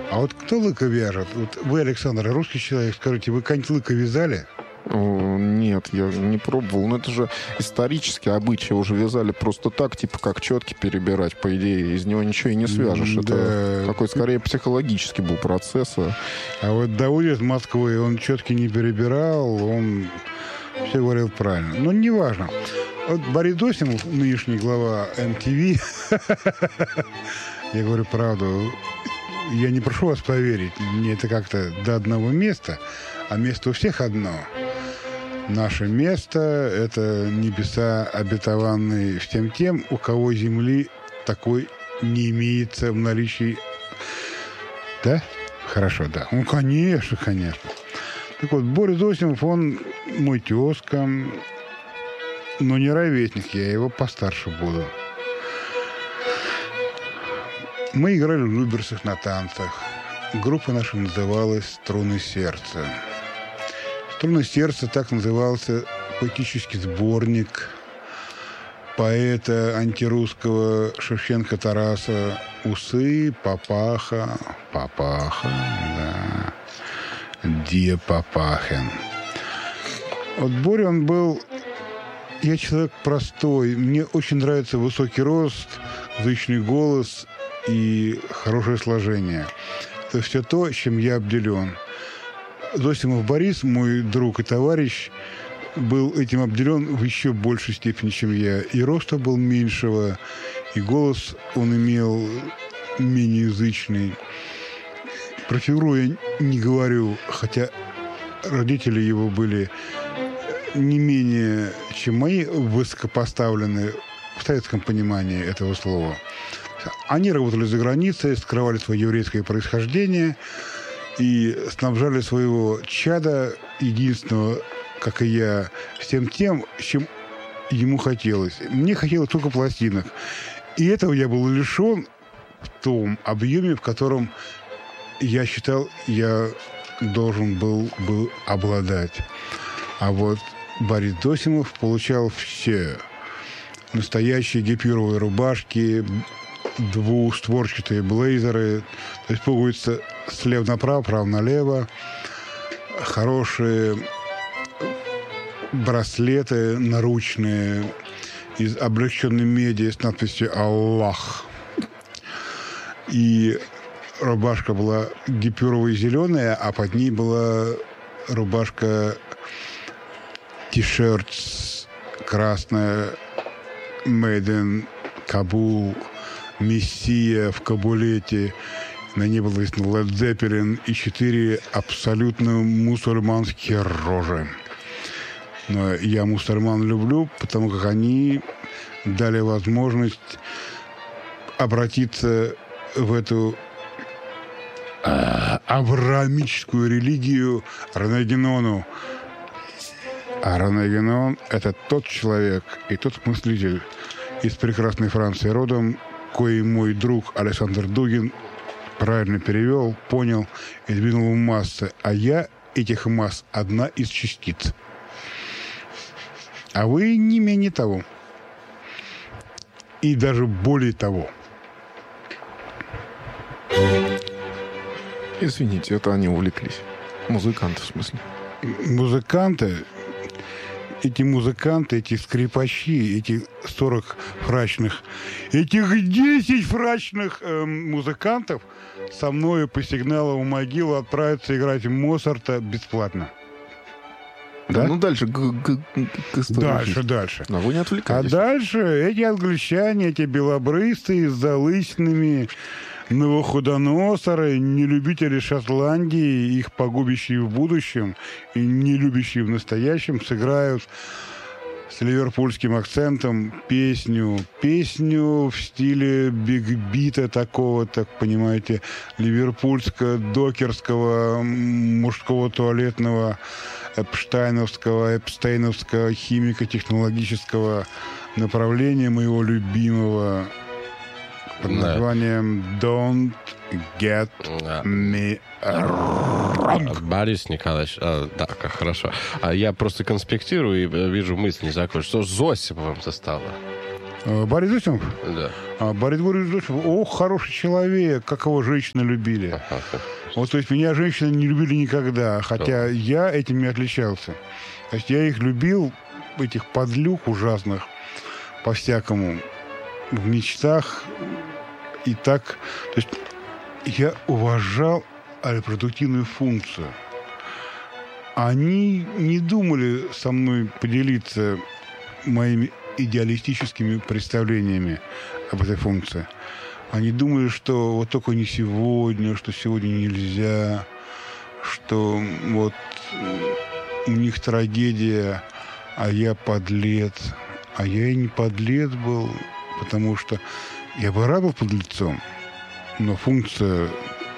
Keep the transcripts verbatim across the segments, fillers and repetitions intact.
А вот кто лыко вяжет? Вот вы, Александр, русский человек, скажите, вы когда-нибудь лыко вязали? Нет, я не пробовал. Но это же исторические обычаи. Уже вязали просто так, типа как четки перебирать. По идее, из него ничего и не свяжешь. Да. Это такой, скорее, психологический был процесс. А вот Дауд из Москвы, он четки не перебирал, он все говорил правильно. Но неважно. Вот Борис Зосимов, нынешний глава эм ти ви, я говорю правду, я не прошу вас поверить, мне это как-то до одного места, а место у всех одно. Наше место — это небеса обетованные всем тем, у кого земли такой не имеется в наличии. Да? Хорошо, да. Ну, конечно, конечно. Так вот, Борис Зосимов, он мой тезка, но не ровесник, я его постарше буду. Мы играли в Люберцах на танцах. Группа наша называлась «Струны сердца». «Струны сердца» — так назывался поэтический сборник поэта антирусского Шевченко Тараса «Усы, папаха, папаха, да, Ди Папахин». Вот Боря, он был... Я человек простой. Мне очень нравится высокий рост, зычный голос и хорошее сложение. Это все то, чем я обделен. Зосимов Борис, мой друг и товарищ, был этим обделен в еще большей степени, чем я. И роста был меньшего, и голос он имел менее язычный. Про фигуру я не говорю, хотя родители его были не менее, чем мои, высокопоставлены в советском понимании этого слова. Они работали за границей, скрывали свое еврейское происхождение и снабжали своего чада, единственного, как и я, всем тем, чем ему хотелось. Мне хотелось только пластинок. И этого я был лишен в том объеме, в котором я считал, я должен был бы обладать. А вот Борис Зосимов получал все. Настоящие гипюровые рубашки, двустворчатые блейзеры, то есть пуговицы слева направо, право налево, хорошие браслеты наручные из облегченной меди с надписью «Аллах». И рубашка была гипюровая зеленая, а под ней была рубашка T-shirt красная Made in Кабул, Мессия в Кабулете. На ней было написано Led Zeppelin и четыре абсолютно мусульманские рожи. Но я мусульман люблю, потому как они дали возможность обратиться в эту авраамическую религию Ранагенону. А Ранагенон — это тот человек и тот мыслитель из прекрасной Франции родом, кой мой друг Александр Дугин правильно перевел, понял и двинул в массы. А я этих масс одна из частиц. А вы не менее того. И даже более того. Извините, это они увлеклись. Музыканты, в смысле. Музыканты, эти музыканты, эти скрипачи, эти сорок фрачных, этих десять фрачных э, музыкантов со мною по сигналу в могилу отправятся играть в Моцарта бесплатно. Да? Ну, дальше. Г- г- г- дальше, дальше. Но вы не отвлекались. А дальше эти англичане, эти белобрысые с залысинами, новоходоносоры, нелюбители Шотландии, их погубящие в будущем и не любящие в настоящем, сыграют с ливерпульским акцентом песню, песню в стиле биг-бита такого, так понимаете, ливерпульско-докерского мужского туалетного эпштайновского, эпстейновского химико-технологического направления моего любимого под названием «Don't get me wrong». Борис Николаевич, а, да, как хорошо. А я просто конспектирую и вижу мысль не закончу. Что с Зосиповым-то стало? Борис Зосимов? Да. А, Борис Борисович Зосимов, ох, хороший человек, как его женщины любили. Ага. Вот, то есть меня женщины не любили никогда, хотя я этим не отличался. То есть я их любил, этих подлюк ужасных, по-всякому, в мечтах. И так, то есть я уважал репродуктивную функцию. Они не думали со мной поделиться моими идеалистическими представлениями об этой функции. Они думали, что вот только не сегодня, что сегодня нельзя, что вот у них трагедия, а я подлец. А я и не подлец был, потому что я бы рад был подлецом, но функция...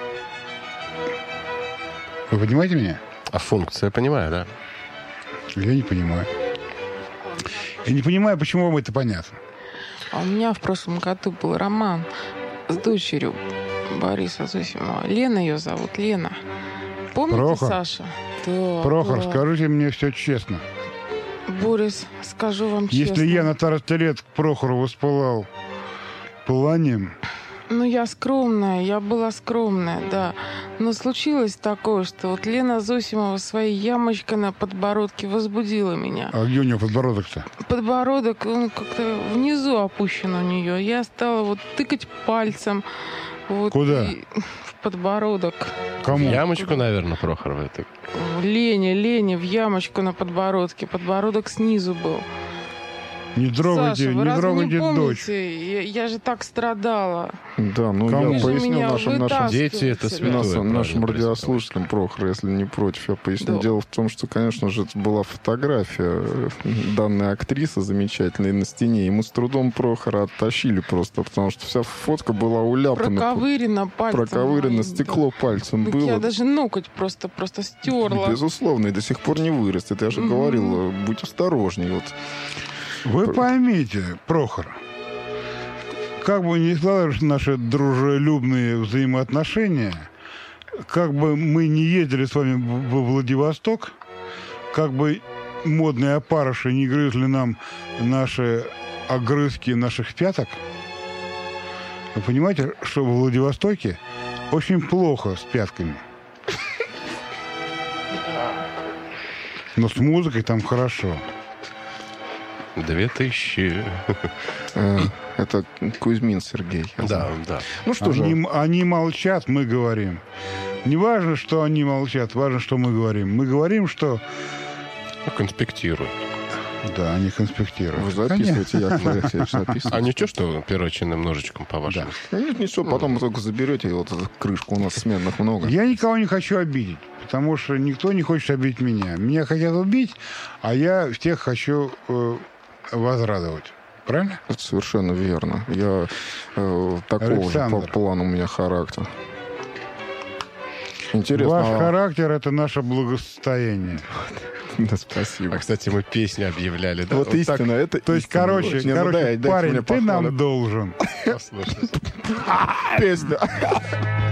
Вы понимаете меня? А функция, я понимаю, да? Я не понимаю. Я не понимаю, почему вам это понятно. А у меня в прошлом году был роман с дочерью Бориса Зосимова. Лена ее зовут, Лена. Помните, Прохор? Саша? Да, Прохор, да. скажите мне все честно. Борис, скажу вам Если честно. я на старости лет к Прохору воспылал пыланием, Ну, я скромная, я была скромная, да. Но случилось такое, что вот Лена Зосимова своей ямочкой на подбородке возбудила меня. а где у него подбородок-то? Подбородок, он как-то внизу опущен у нее. Я стала вот тыкать пальцем. Вот, Куда? и в подбородок. Кому? Ямочку, наверное, Прохорова. Это... Лене, Лене в ямочку на подбородке. Подбородок снизу был. Не трогайте, Саша, вы не разве трогайте не помните? дочь. Я, я же так страдала. Да, ну Кому? я Вы поясню меня нашим, нашим, вытаскиваете. Дети — это святое, нас- правильно, нашим Борис радиослушателям, Прохор, если не против, я поясню. Да. Дело в том, что, конечно же, это была фотография данной актрисы замечательной на стене. И мы с трудом Прохора оттащили просто, потому что вся фотка была уляпана. Проковырено пальцем. Проковырено моим, стекло пальцем да. было. Так я даже ноготь просто, просто стерла. Безусловно, и до сих пор не вырастет. Я же Мгм. говорил, будь осторожней. Вот. Вы поймите, Прохор, как бы ни складывались наши дружелюбные взаимоотношения, как бы мы не ездили с вами в- во Владивосток, как бы модные опарыши не грызли нам наши огрызки наших пяток, вы понимаете, что во Владивостоке очень плохо с пятками. Но с музыкой там хорошо. Две тысячи. Э, Это Кузьмин Сергей. я Да, знаю. да. Ну что же, Они, они молчат, мы говорим. Не важно, что они молчат, важно, что мы говорим. Мы говорим, что... Ну, конспектируют. Да, они конспектируют. вы записываете, Яков Алексеевич, записывайте. А ничего, что перочинным ножичком по-вашему? Да. Нет, ничего, потом вы только заберете вот эту крышку. У нас сменных много. Я никого не хочу обидеть, потому что никто не хочет обидеть меня. Меня хотят убить, а я всех хочу э, возрадовать. Правильно? Это совершенно верно. Я э, такого же по Александр. плану у меня характер. Интересно. Ваш а- характер – это наше благосостояние. Да, спасибо. А, кстати, мы песню объявляли, да? Вот истина, так это То есть, истина. короче, Не, ну короче дай- дайте парень, мне ты нам похвалить. должен. послушать. Песня.